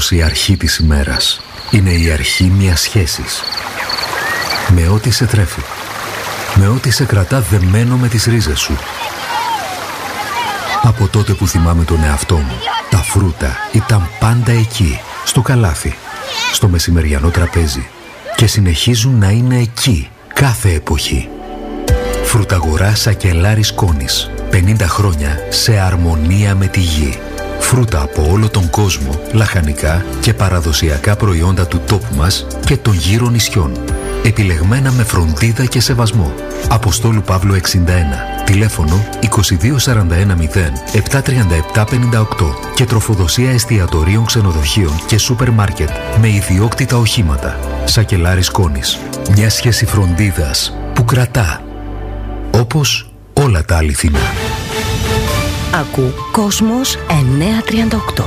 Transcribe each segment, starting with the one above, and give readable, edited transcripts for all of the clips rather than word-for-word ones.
πως η αρχή της ημέρας είναι η αρχή μιας σχέσης. Με ό,τι σε τρέφει. Με ό,τι σε κρατά δεμένο με τις ρίζες σου. Από τότε που θυμάμαι τον εαυτό μου, τα φρούτα ήταν πάντα εκεί, στο καλάθι, στο μεσημεριανό τραπέζι και συνεχίζουν να είναι εκεί κάθε εποχή. Φρουταγορά Σακελάρης Κόνης. 50 χρόνια σε αρμονία με τη γη. Φρούτα από όλο τον κόσμο, λαχανικά και παραδοσιακά προϊόντα του τόπου μας και των γύρω νησιών. Επιλεγμένα με φροντίδα και σεβασμό. Αποστόλου Παύλου 61. Τηλέφωνο 2241 73758 και τροφοδοσία εστιατορίων, ξενοδοχείων και σούπερ μάρκετ με ιδιόκτητα οχήματα. Σακελάρης Κόνης. Μια σχέση φροντίδας που κρατά. Όπως όλα τα αληθινά. Ακού Κόσμος 938.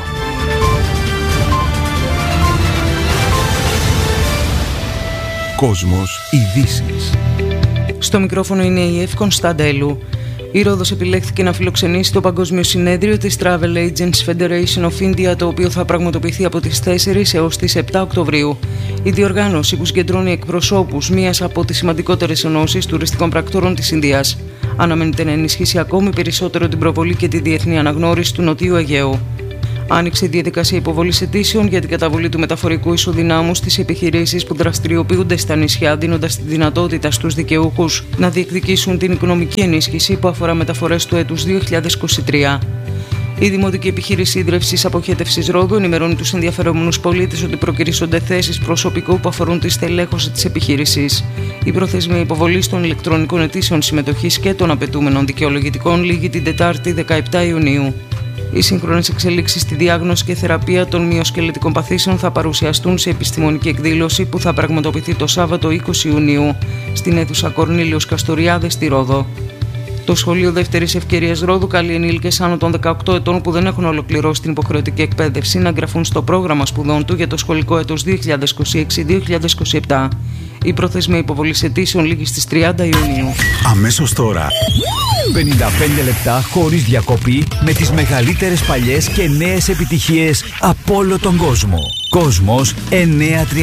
Κόσμος ειδήσεις. Στο μικρόφωνο είναι η Εύη Κωνσταντέλου. Η Ρόδος επιλέχθηκε να φιλοξενήσει το Παγκόσμιο Συνέδριο της Travel Agents Federation of India, το οποίο θα πραγματοποιηθεί από τις 4 έως τις 7 Οκτωβρίου. Η διοργάνωση, που συγκεντρώνει εκπροσώπους μίας από τις σημαντικότερες ενώσεις τουριστικών πρακτόρων της Ινδίας, αναμένεται να ενισχύσει ακόμη περισσότερο την προβολή και τη διεθνή αναγνώριση του Νοτιού Αιγαίου. Άνοιξε η διαδικασία υποβολής αιτήσεων για την καταβολή του μεταφορικού εισοδυνάμου στις επιχειρήσεις που δραστηριοποιούνται στα νησιά, δίνοντας τη δυνατότητα στους δικαιούχους να διεκδικήσουν την οικονομική ενίσχυση που αφορά μεταφορές του έτους 2023. Η Δημοτική Επιχείρηση Ίδρευσης Αποχέτευσης Ρόδου ενημερώνει τους ενδιαφερόμενους πολίτες ότι προκυρήσονται θέσεις προσωπικού που αφορούν τη στελέχωση της επιχείρησης. Η προθεσμία υποβολής των ηλεκτρονικών αιτήσεων συμμετοχής και των απαιτούμενων δικαιολογητικών λήγει την Τετάρτη 17 Ιουνίου. Οι σύγχρονες εξελίξεις στη διάγνωση και θεραπεία των μυοσκελετικών παθήσεων θα παρουσιαστούν σε επιστημονική εκδήλωση που θα πραγματοποιηθεί το Σάββατο 20 Ιουνίου στην αίθουσα Κορνήλιος Καστοριάδες στη Ρόδο. Το Σχολείο Δεύτερης Ευκαιρίας Ρόδου καλεί ενήλικες άνω των 18 ετών που δεν έχουν ολοκληρώσει την υποχρεωτική εκπαίδευση να εγγραφούν στο πρόγραμμα σπουδών του για το σχολικό έτος 2026-2027. Η προθεσμία υποβολής αιτήσεων λήγει στις 30 Ιουνίου. Αμέσως τώρα 55 λεπτά χωρίς διακοπή με τις μεγαλύτερες παλιές και νέες επιτυχίες από όλο τον κόσμο. Κόσμος 938.